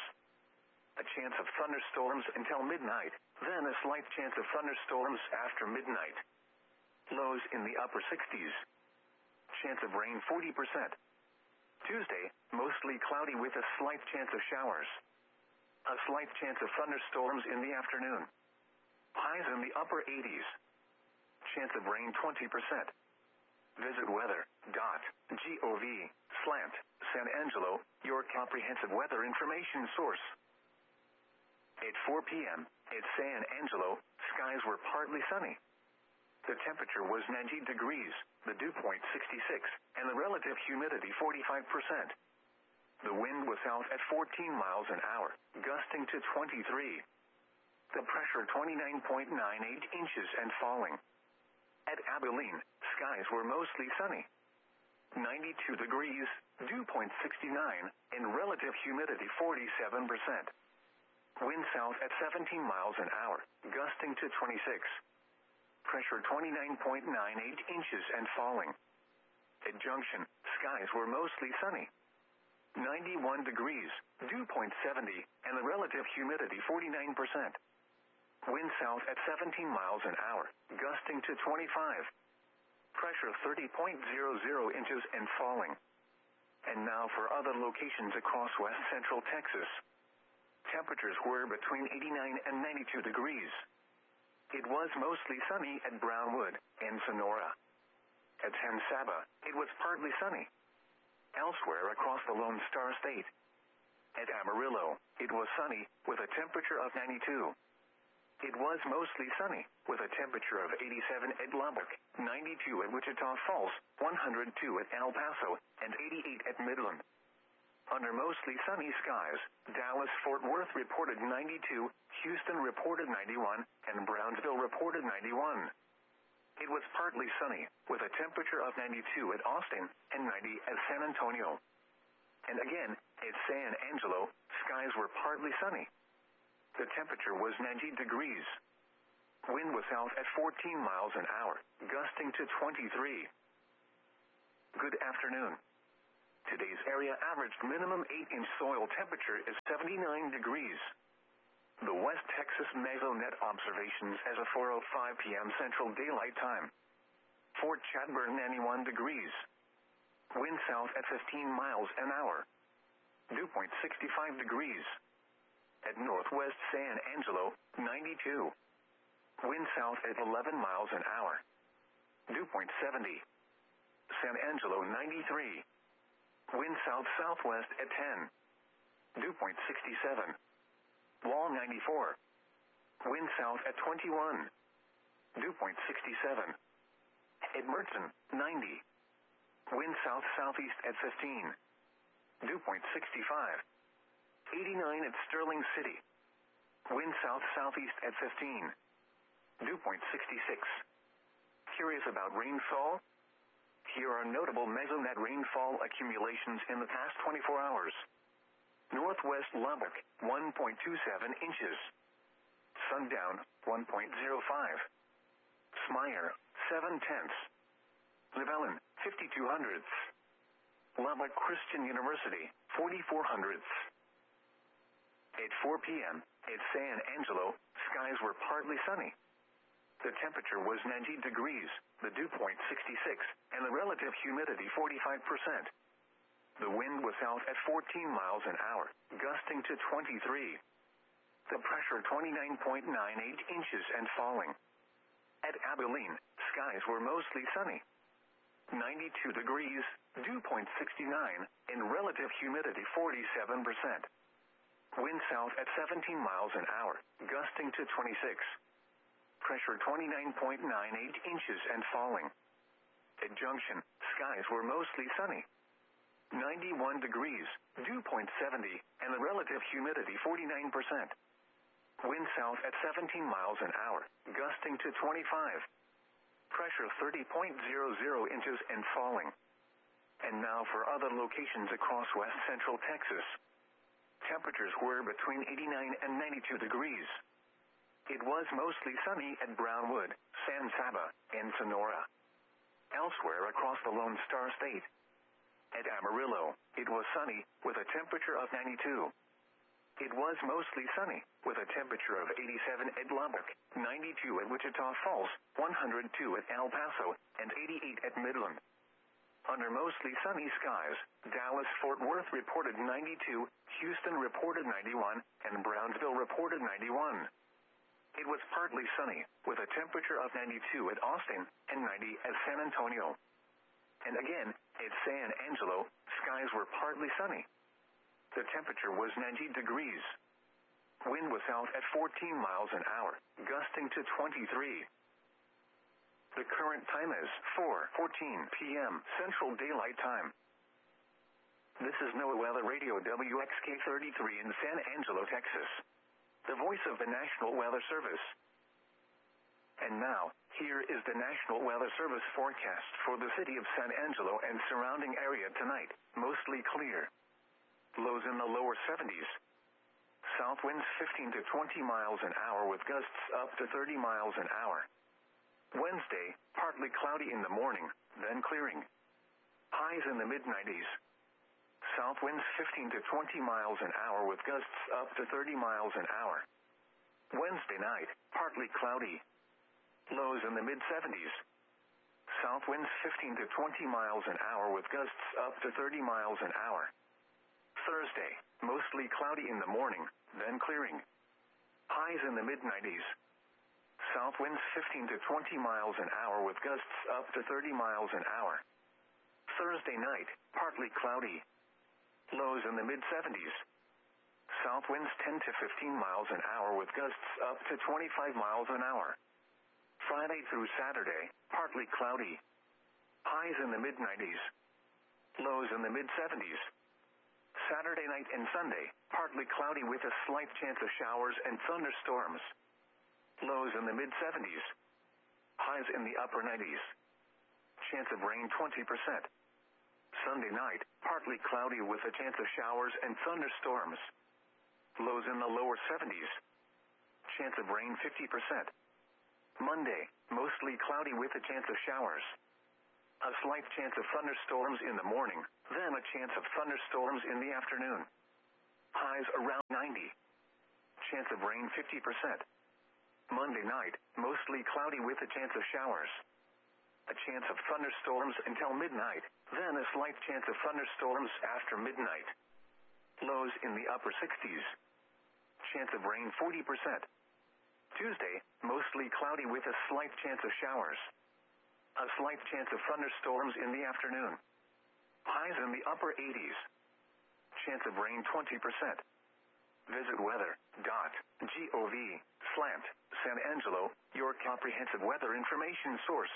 A chance of thunderstorms until midnight, then a slight chance of thunderstorms after midnight. Lows in the upper sixties. Chance of rain forty percent. Tuesday, mostly cloudy with a slight chance of showers. A slight chance of thunderstorms in the afternoon. Highs in the upper eighties. Chance of rain twenty percent. Visit weather dot gov slash San Angelo, your comprehensive weather information source. At four p.m., at San Angelo, skies were partly sunny. The temperature was ninety degrees, the dew point sixty-six, and the relative humidity forty-five percent. The wind was south at fourteen miles an hour, gusting to twenty-three. The pressure twenty-nine point nine eight inches and falling. At Abilene, skies were mostly sunny. ninety-two degrees, dew point sixty-nine, and relative humidity forty-seven percent. Wind south at seventeen miles an hour, gusting to twenty-six. Pressure twenty-nine point nine eight inches and falling. At Junction, skies were mostly sunny. ninety-one degrees, dew point seventy, and the relative humidity forty-nine percent. Wind south at seventeen miles an hour, gusting to twenty-five. Pressure thirty point zero zero inches and falling. And now for other locations across west central Texas. Temperatures were between eighty-nine and ninety-two degrees. It was mostly sunny at Brownwood and Sonora. At San Saba, it was partly sunny. Elsewhere across the Lone Star State. At Amarillo, it was sunny, with a temperature of ninety-two. It was mostly sunny, with a temperature of eighty-seven at Lubbock, ninety-two at Wichita Falls, one hundred two at El Paso, and eighty-eight at Midland. Under mostly sunny skies, Dallas-Fort Worth reported ninety-two, Houston reported ninety-one, and Brownsville reported ninety-one. It was partly sunny, with a temperature of ninety-two at Austin and ninety at San Antonio. And again, at San Angelo, skies were partly sunny. The temperature was ninety degrees. Wind was south at fourteen miles an hour, gusting to twenty-three. Good afternoon. Today's area averaged minimum eight inch soil temperature is seventy-nine degrees. The West Texas Mesonet observations as of four oh five p m Central Daylight Time. Fort Chadbourne ninety-one degrees. Wind south at fifteen miles an hour. Dew point sixty-five degrees. At Northwest San Angelo, ninety-two. Wind south at eleven miles an hour. Dew point seventy. San Angelo, ninety-three. Wind south-southwest at ten. Dew point sixty-seven. Wall, ninety-four. Wind south at twenty-one. Dew point sixty-seven. At Merton, ninety. Wind south-southeast at fifteen. Dew point sixty-five. eighty-nine at Sterling City. Wind south-southeast at fifteen. Dew point sixty-six. Curious about rainfall? Here are notable Mesonet rainfall accumulations in the past twenty-four hours. Northwest Lubbock, one point two seven inches. Sundown, one point zero five. Smyer, seven tenths. Llewellyn, fifty-two hundredths. Lubbock Christian University, forty-four hundredths. At four p m at San Angelo, skies were partly sunny. The temperature was ninety degrees, the dew point sixty-six, and the relative humidity forty-five percent. The wind was south at fourteen miles an hour, gusting to twenty-three. The pressure twenty-nine point nine eight inches and falling. At Abilene, skies were mostly sunny. ninety-two degrees, dew point sixty-nine, and relative humidity forty-seven percent. Wind south at seventeen miles an hour, gusting to twenty-six. Pressure twenty-nine point nine eight inches and falling. At Junction, skies were mostly sunny. ninety-one degrees, dew point seventy, and the relative humidity forty-nine percent. Wind south at seventeen miles an hour, gusting to twenty-five. Pressure thirty point zero zero inches and falling. And now for other locations across west central Texas. Temperatures were between eighty-nine and ninety-two degrees. It was mostly sunny at Brownwood, San Saba, and Sonora. Elsewhere across the Lone Star State. At Amarillo, it was sunny, with a temperature of ninety-two. It was mostly sunny, with a temperature of eighty-seven at Lubbock, ninety-two at Wichita Falls, one hundred two at El Paso, and eighty-eight at Midland. Under mostly sunny skies, Dallas-Fort Worth reported ninety-two, Houston reported ninety-one, and Brownsville reported ninety-one. It was partly sunny, with a temperature of ninety-two at Austin, and ninety at San Antonio. And again, at San Angelo, skies were partly sunny. The temperature was ninety degrees. Wind was south at fourteen miles an hour, gusting to twenty-three. The current time is four fourteen p m Central Daylight Time. This is NOAA Weather Radio W X K thirty-three in San Angelo, Texas. The voice of the National Weather Service. And now, here is the National Weather Service forecast for the city of San Angelo and surrounding area tonight. Mostly clear. Lows in the lower seventies. South winds fifteen to twenty miles an hour with gusts up to thirty miles an hour. Wednesday, partly cloudy in the morning, then clearing. Highs in the mid nineties. South winds fifteen to twenty miles an hour with gusts up to thirty miles an hour. Wednesday night, partly cloudy. Lows in the mid seventies. South winds fifteen to twenty miles an hour with gusts up to thirty miles an hour. Thursday, mostly cloudy in the morning, then clearing. Highs in the mid nineties. South winds fifteen to twenty miles an hour with gusts up to thirty miles an hour. Thursday night, partly cloudy. Lows in the mid seventies. South winds ten to fifteen miles an hour with gusts up to twenty-five miles an hour. Friday through Saturday, partly cloudy. Highs in the mid nineties. Lows in the mid seventies. Saturday night and Sunday, partly cloudy with a slight chance of showers and thunderstorms. Lows in the mid seventies. Highs in the upper nineties. Chance of rain twenty percent. Sunday night, partly cloudy with a chance of showers and thunderstorms. Lows in the lower seventies. Chance of rain fifty percent. Monday, mostly cloudy with a chance of showers. A slight chance of thunderstorms in the morning, then a chance of thunderstorms in the afternoon. Highs around ninety. Chance of rain fifty percent. Monday night, mostly cloudy with a chance of showers. A chance of thunderstorms until midnight, then a slight chance of thunderstorms after midnight. Lows in the upper sixties. Chance of rain forty percent. Tuesday, mostly cloudy with a slight chance of showers. A slight chance of thunderstorms in the afternoon. Highs in the upper eighties. Chance of rain twenty percent. Visit weather dot gov slash San Angelo, your comprehensive weather information source.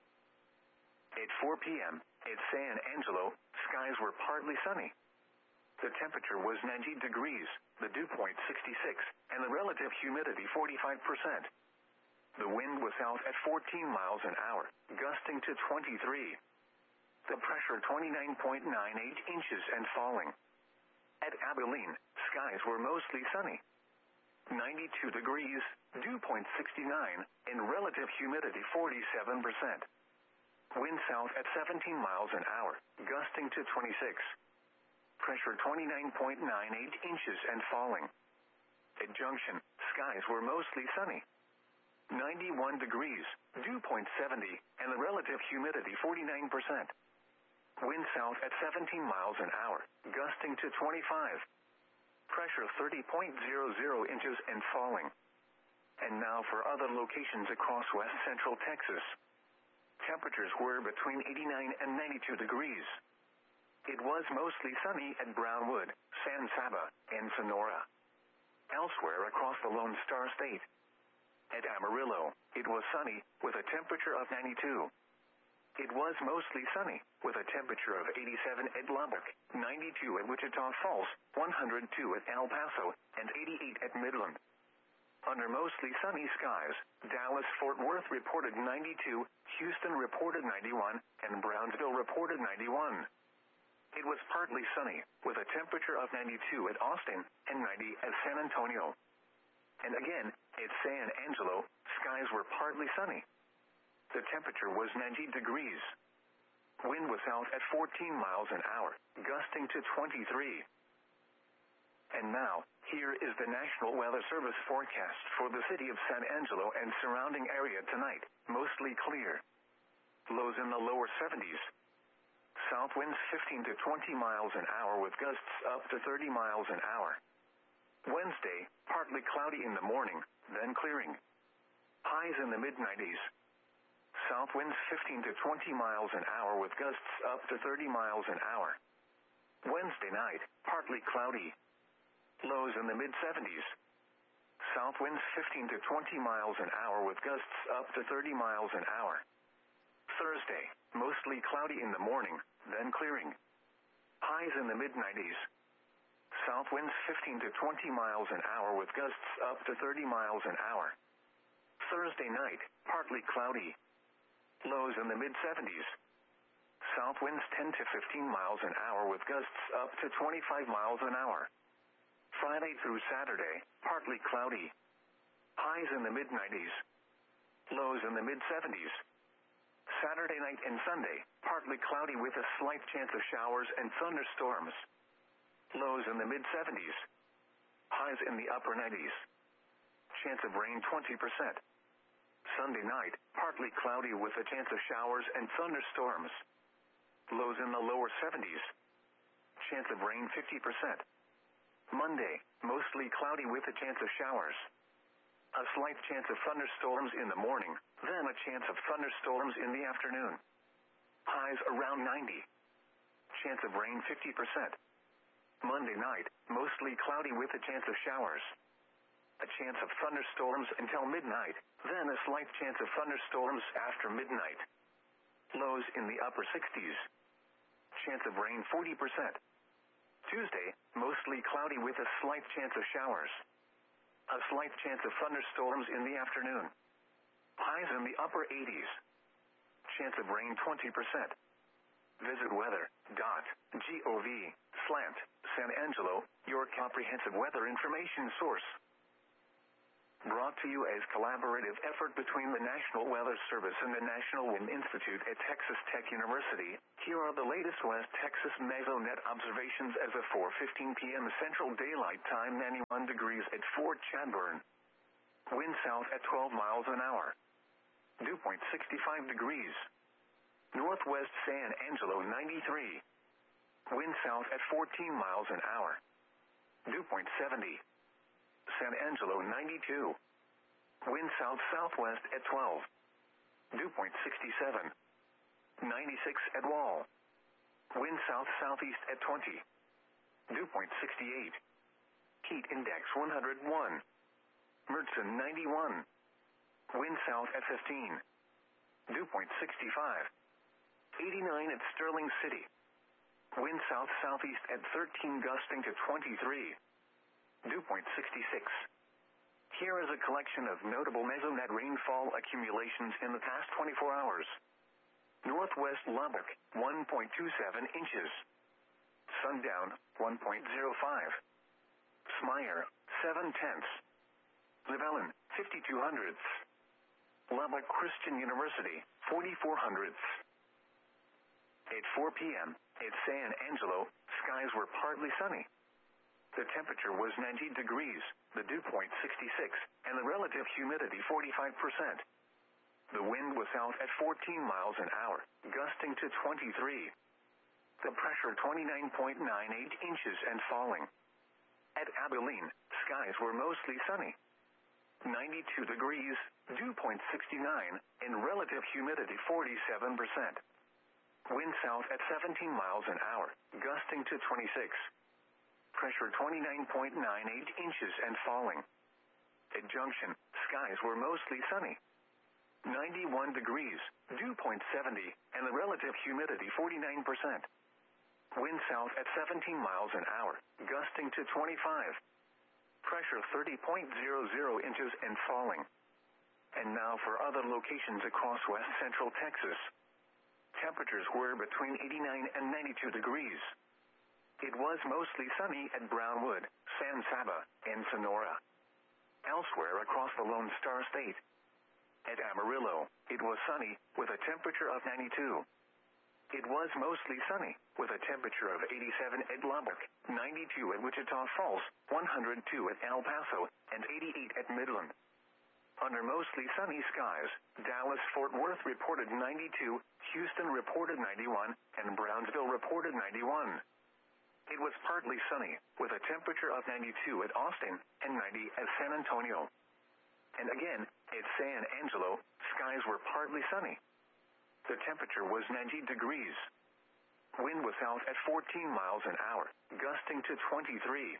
At four p.m., at San Angelo, skies were partly sunny. The temperature was ninety degrees, the dew point sixty-six, and the relative humidity forty-five percent. The wind was south at fourteen miles an hour, gusting to twenty-three. The pressure twenty-nine point nine eight inches and falling. At Abilene, skies were mostly sunny. ninety-two degrees, dew point sixty-nine, and relative humidity forty-seven percent. Wind south at seventeen miles an hour, gusting to twenty-six. Pressure twenty-nine point nine eight inches and falling. At Junction, skies were mostly sunny. ninety-one degrees, dew point seventy, and the relative humidity forty-nine percent. Wind south at seventeen miles an hour, gusting to twenty-five. Pressure thirty point zero zero inches and falling. And now for other locations across west central Texas. Temperatures were between eighty-nine and ninety-two degrees. It was mostly sunny at Brownwood, San Saba, and Sonora. Elsewhere across the Lone Star State. At Amarillo, it was sunny, with a temperature of ninety-two. It was mostly sunny, with a temperature of eighty-seven at Lubbock, ninety-two at Wichita Falls, one hundred two at El Paso, and eighty-eight at Midland. Under mostly sunny skies, Dallas-Fort Worth reported ninety-two, Houston reported ninety-one, and Brownsville reported ninety-one. It was partly sunny, with a temperature of ninety-two at Austin, and ninety at San Antonio. And again, at San Angelo, skies were partly sunny. The temperature was ninety degrees. Wind was south at fourteen miles an hour, gusting to twenty-three. And now, here is the National Weather Service forecast for the city of San Angelo and surrounding area tonight, mostly clear. Lows in the lower seventies. South winds fifteen to twenty miles an hour with gusts up to thirty miles an hour. Wednesday, partly cloudy in the morning, then clearing. Highs in the mid nineties. South winds fifteen to twenty miles an hour with gusts up to thirty miles an hour. Wednesday night, partly cloudy. Lows in the mid seventies. South winds fifteen to twenty miles an hour with gusts up to thirty miles an hour. Thursday, mostly cloudy in the morning, then clearing. Highs in the mid nineties. South winds fifteen to twenty miles an hour with gusts up to thirty miles an hour. Thursday night, partly cloudy. Lows in the mid seventies. South winds ten to fifteen miles an hour with gusts up to twenty-five miles an hour. Friday through Saturday, partly cloudy. Highs in the mid nineties. Lows in the mid seventies. Saturday night and Sunday, partly cloudy with a slight chance of showers and thunderstorms. Lows in the mid seventies. Highs in the upper nineties. Chance of rain twenty percent. Sunday night, partly cloudy with a chance of showers and thunderstorms. Lows in the lower seventies. Chance of rain fifty percent. Monday, mostly cloudy with a chance of showers. A slight chance of thunderstorms in the morning, then a chance of thunderstorms in the afternoon. Highs around ninety. Chance of rain fifty percent. Monday night, mostly cloudy with a chance of showers. A chance of thunderstorms until midnight, then a slight chance of thunderstorms after midnight. Lows in the upper sixties. Chance of rain forty percent. Tuesday, mostly cloudy with a slight chance of showers. A slight chance of thunderstorms in the afternoon. Highs in the upper eighties. Chance of rain twenty percent. Visit weather dot gov slash San Angelo, your comprehensive weather information source. Brought to you as collaborative effort between the National Weather Service and the National Wind Institute at Texas Tech University, here are the latest West Texas mesonet observations as of four fifteen p m Central Daylight Time, ninety-one degrees at Fort Chadbourne. Wind south at twelve miles an hour. Dew point sixty-five degrees. Northwest San Angelo ninety-three. Wind south at fourteen miles an hour. Dew point seventy. San Angelo ninety-two. Wind south-southwest at twelve. Dew point sixty-seven. ninety-six at Wall. Wind south-southeast at twenty. Dew point sixty-eight. Heat index one hundred one. Mertzen ninety-one. Wind south at fifteen. Dew point sixty-five. eighty-nine at Sterling City. Wind south-southeast at thirteen, gusting to twenty-three. Dew point sixty-six. Here is a collection of notable mesonet rainfall accumulations in the past twenty-four hours. Northwest Lubbock, one point two seven inches. Sundown, one point zero five. Smyer, seven tenths. Llewellyn, fifty-two hundredths. Lubbock Christian University, forty-four hundredths. At four p m at San Angelo, skies were partly sunny. The temperature was ninety degrees, the dew point sixty-six, and the relative humidity forty-five percent. The wind was south at fourteen miles an hour, gusting to twenty-three. The pressure twenty-nine point nine eight inches and falling. At Abilene, skies were mostly sunny. ninety-two degrees, dew point sixty-nine, and relative humidity forty-seven percent. Wind south at seventeen miles an hour, gusting to twenty-six. Pressure twenty-nine point nine eight inches and falling. At Junction, skies were mostly sunny. ninety-one degrees, dew point seventy, and the relative humidity forty-nine percent. Wind south at seventeen miles an hour, gusting to twenty-five. Pressure thirty point zero zero inches and falling. And now for other locations across west central Texas. Temperatures were between eighty-nine and ninety-two degrees. It was mostly sunny at Brownwood, San Saba, and Sonora. Elsewhere across the Lone Star State. At Amarillo, it was sunny, with a temperature of ninety-two. It was mostly sunny, with a temperature of eighty-seven at Lubbock, ninety-two at Wichita Falls, one hundred two at El Paso, and eighty-eight at Midland. Under mostly sunny skies, Dallas-Fort Worth reported ninety-two, Houston reported ninety-one, and Brownsville reported ninety-one. It was partly sunny, with a temperature of ninety-two at Austin and ninety at San Antonio. And again, at San Angelo, skies were partly sunny. The temperature was ninety degrees. Wind was south at fourteen miles an hour, gusting to twenty-three.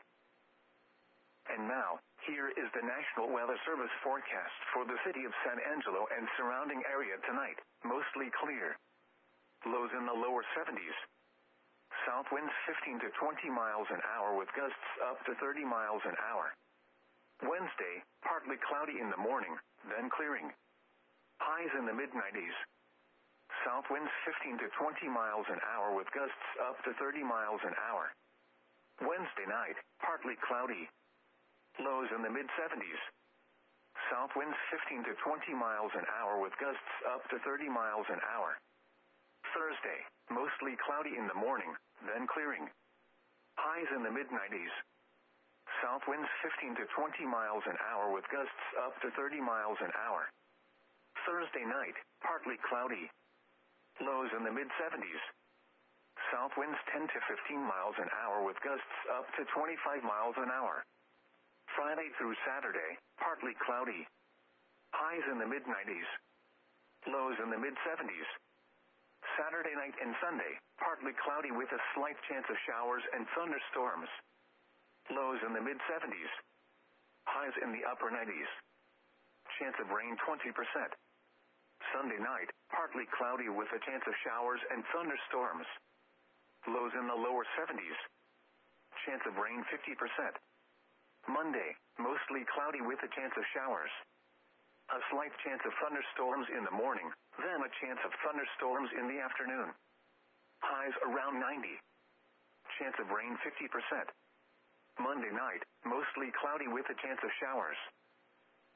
And now, here is the National Weather Service forecast for the city of San Angelo and surrounding area tonight, mostly clear. Lows in the lower seventies. South winds fifteen to twenty miles an hour with gusts up to thirty miles an hour. Wednesday, partly cloudy in the morning, then clearing. Highs in the mid nineties. South winds fifteen to twenty miles an hour with gusts up to thirty miles an hour. Wednesday night, partly cloudy. Lows in the mid seventies. South winds fifteen to twenty miles an hour with gusts up to thirty miles an hour. Thursday, mostly cloudy in the morning, then clearing. Highs in the mid nineties. South winds fifteen to twenty miles an hour with gusts up to thirty miles an hour. Thursday night, partly cloudy. Lows in the mid seventies. South winds ten to fifteen miles an hour with gusts up to twenty-five miles an hour. Friday through Saturday, partly cloudy. Highs in the mid nineties. Lows in the mid seventies. Saturday night and Sunday, partly cloudy with a slight chance of showers and thunderstorms. Lows in the mid seventies. Highs in the upper nineties. Chance of rain twenty percent. Sunday night, partly cloudy with a chance of showers and thunderstorms. Lows in the lower seventies. Chance of rain fifty percent. Monday, mostly cloudy with a chance of showers. A slight chance of thunderstorms in the morning, then a chance of thunderstorms in the afternoon. Highs around ninety. Chance of rain fifty percent. Monday night, mostly cloudy with a chance of showers.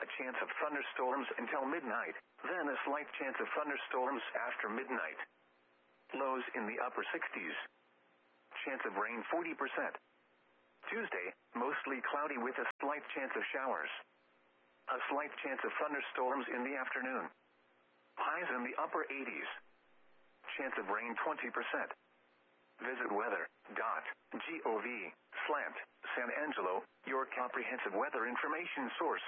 A chance of thunderstorms until midnight, then a slight chance of thunderstorms after midnight. Lows in the upper sixties. Chance of rain forty percent. Tuesday, mostly cloudy with a slight chance of showers. A slight chance of thunderstorms in the afternoon. Highs in the upper eighties. Chance of rain twenty percent. Visit weather dot gov slash San Angelo, your comprehensive weather information source.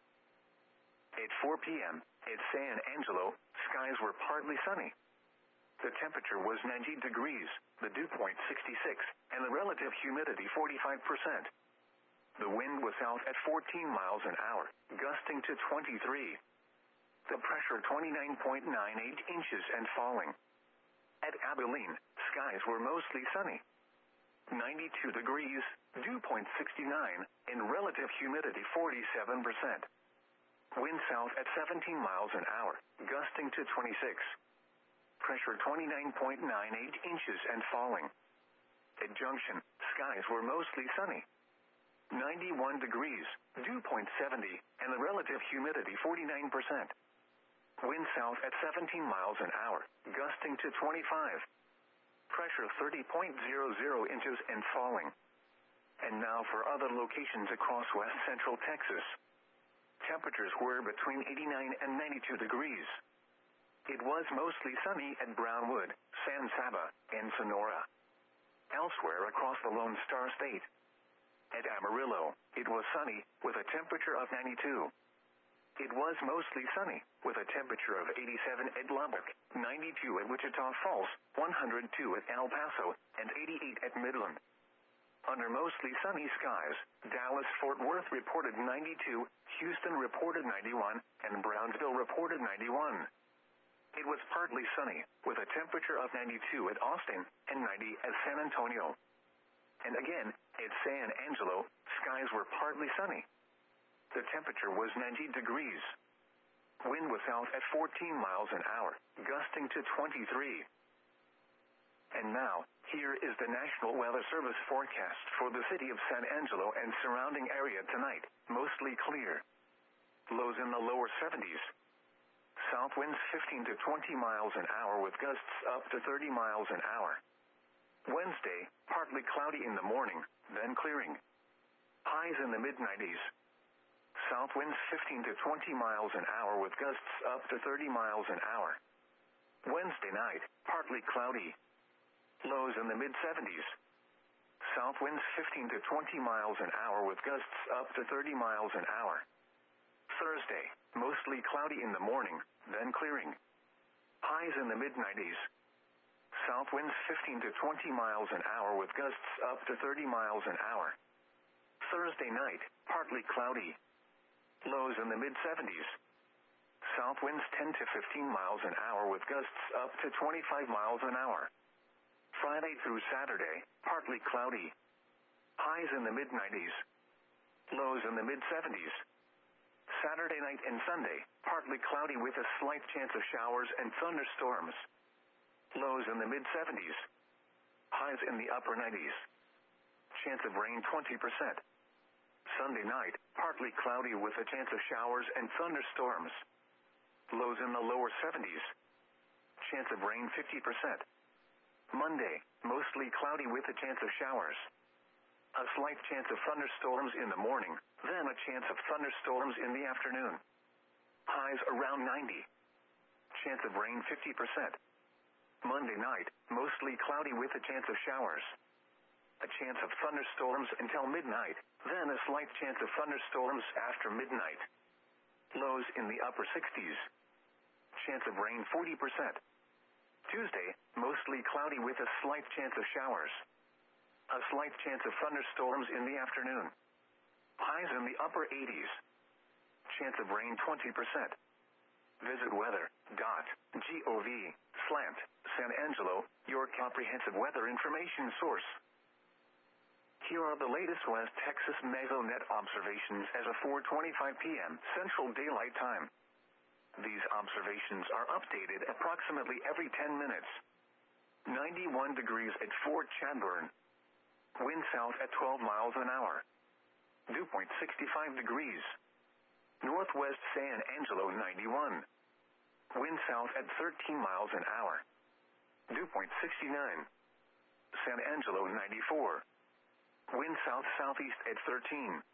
At four p.m., at San Angelo, skies were partly sunny. The temperature was ninety degrees, the dew point sixty-six, and the relative humidity forty-five percent. The wind was south at fourteen miles an hour, gusting to twenty-three. The pressure twenty-nine point nine eight inches and falling. At Abilene, skies were mostly sunny. ninety-two degrees, dew point sixty-nine, and relative humidity forty-seven percent. Wind south at seventeen miles an hour, gusting to twenty-six. Pressure twenty-nine point nine eight inches and falling. At Junction, skies were mostly sunny. ninety-one degrees, dew point seventy, and the relative humidity forty-nine percent. Wind south at seventeen miles an hour, gusting to twenty-five. Pressure thirty point zero zero inches and falling. And now for other locations across west central Texas. Temperatures were between eighty-nine and ninety-two degrees. It was mostly sunny at Brownwood, San Saba, and Sonora. Elsewhere across the Lone Star State. At Amarillo, it was sunny, with a temperature of ninety-two. It was mostly sunny, with a temperature of eighty-seven at Lubbock, ninety-two at Wichita Falls, one hundred two at El Paso, and eighty-eight at Midland. Under mostly sunny skies, Dallas-Fort Worth reported ninety-two, Houston reported ninety-one, and Brownsville reported ninety-one. It was partly sunny, with a temperature of ninety-two at Austin, and ninety at San Antonio. And again, at San Angelo, skies were partly sunny. The temperature was ninety degrees. Wind was south at fourteen miles an hour, gusting to twenty-three. And now, here is the National Weather Service forecast for the city of San Angelo and surrounding area tonight, mostly clear. Lows in the lower seventies. South winds fifteen to twenty miles an hour with gusts up to thirty miles an hour. Wednesday, partly cloudy in the morning, then clearing. Highs in the mid nineties. South winds fifteen to twenty miles an hour with gusts up to thirty miles an hour. Wednesday night, partly cloudy. Lows in the mid seventies. South winds fifteen to twenty miles an hour with gusts up to thirty miles an hour. Thursday, mostly cloudy in the morning, then clearing. Highs in the mid nineties. South winds fifteen to twenty miles an hour with gusts up to thirty miles an hour. Thursday night, partly cloudy. Lows in the mid seventies. South winds ten to fifteen miles an hour with gusts up to twenty-five miles an hour. Friday through Saturday, partly cloudy. Highs in the mid nineties. Lows in the mid seventies. Saturday night and Sunday, partly cloudy with a slight chance of showers and thunderstorms. Lows in the mid seventies. Highs in the upper nineties. Chance of rain twenty percent. Sunday night, partly cloudy with a chance of showers and thunderstorms. Lows in the lower seventies. Chance of rain fifty percent. Monday, mostly cloudy with a chance of showers. A slight chance of thunderstorms in the morning, then a chance of thunderstorms in the afternoon. Highs around ninety. Chance of rain fifty percent. Monday night, mostly cloudy with a chance of showers. A chance of thunderstorms until midnight, then a slight chance of thunderstorms after midnight. Lows in the upper sixties. Chance of rain forty percent. Tuesday, mostly cloudy with a slight chance of showers. A slight chance of thunderstorms in the afternoon. Highs in the upper eighties. Chance of rain twenty percent. Visit weather dot gov slash San Angelo, your comprehensive weather information source. Here are the latest West Texas Mesonet observations as of four twenty-five p.m. Central Daylight Time. These observations are updated approximately every ten minutes. ninety-one degrees at Fort Chadbourne. Wind south at twelve miles an hour. Dew point sixty-five degrees. Northwest San Angelo ninety-one. Wind south at thirteen miles an hour. Dew point sixty-nine. San Angelo ninety-four. Wind south-southeast at thirteen.